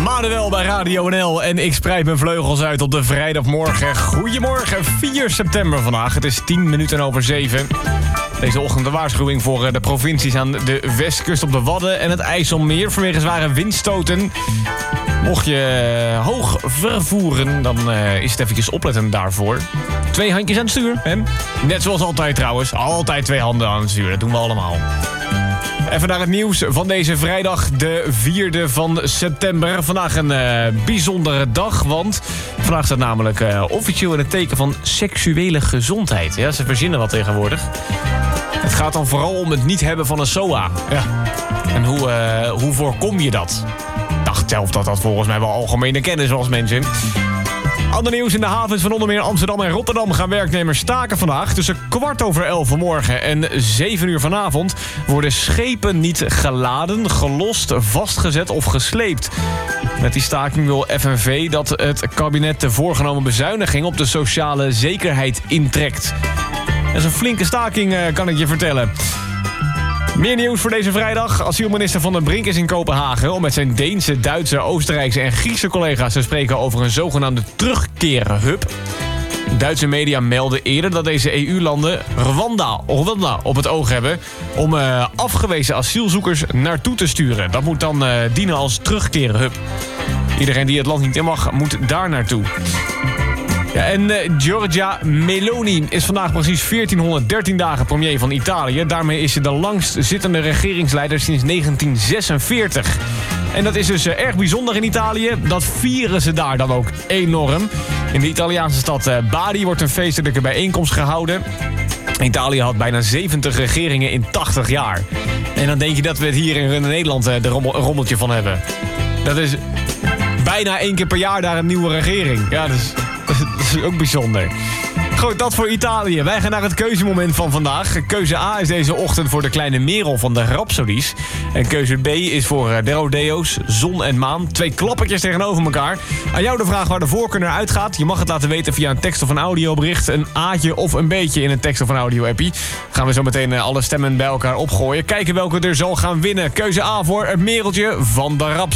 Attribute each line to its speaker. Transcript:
Speaker 1: Manuel bij Radio NL en ik spreid mijn vleugels uit op de vrijdagmorgen. Goedemorgen, 4 september vandaag. Het is 7:10. Deze ochtend de waarschuwing voor de provincies aan de westkust op de Wadden en het IJsselmeer vanwege zware windstoten. Mocht je hoog vervoeren, dan is het eventjes opletten daarvoor. 2 handjes aan het stuur, hè? Net zoals altijd trouwens. Altijd 2 handen aan het stuur, dat doen we allemaal. Even naar het nieuws van deze vrijdag, de 4e van september. Vandaag een bijzondere dag, want vandaag staat namelijk officieel in het teken van seksuele gezondheid. Ja, ze verzinnen wat tegenwoordig. Het gaat dan vooral om het niet hebben van een SOA. Ja. En hoe voorkom je dat? Ik dacht zelf dat volgens mij wel algemene kennis was, mensen. Ander nieuws: in de havens van onder meer Amsterdam en Rotterdam gaan werknemers staken vandaag. Tussen 11:15 vanmorgen en 7:00 vanavond worden schepen niet geladen, gelost, vastgezet of gesleept. Met die staking wil FNV dat het kabinet de voorgenomen bezuiniging op de sociale zekerheid intrekt. Dat is een flinke staking, kan ik je vertellen. Meer nieuws voor deze vrijdag. Asielminister Van den Brink is in Kopenhagen om met zijn Deense, Duitse, Oostenrijkse en Griekse collega's te spreken over een zogenaamde terugkerenhub. Duitse media melden eerder dat deze EU-landen Rwanda op het oog hebben om afgewezen asielzoekers naartoe te sturen. Dat moet dan dienen als terugkerenhub. Iedereen die het land niet in mag, moet daar naartoe. Ja, en Giorgia Meloni is vandaag precies 1413 dagen premier van Italië. Daarmee is ze de langst zittende regeringsleider sinds 1946. En dat is dus erg bijzonder in Italië. Dat vieren ze daar dan ook enorm. In de Italiaanse stad Bari wordt een feestelijke bijeenkomst gehouden. Italië had bijna 70 regeringen in 80 jaar. En dan denk je dat we het hier in Nederland een rommeltje van hebben. Dat is bijna 1 keer per jaar daar een nieuwe regering. Ja, dat is ook bijzonder. Goed, dat voor Italië. Wij gaan naar het keuzemoment van vandaag. Keuze A is deze ochtend voor de kleine Merel van de Rhapsodies. En keuze B is voor de Rodeo's, Zon en Maan. 2 klappertjes tegenover elkaar. Aan jou de vraag waar de voorkeur naar uitgaat. Je mag het laten weten via een tekst of een audiobericht. Een A'tje of een beetje in een tekst of een audio-appie. Gaan we zo meteen alle stemmen bij elkaar opgooien. Kijken welke er zal gaan winnen. Keuze A voor het Mereltje van de Rhapsodies.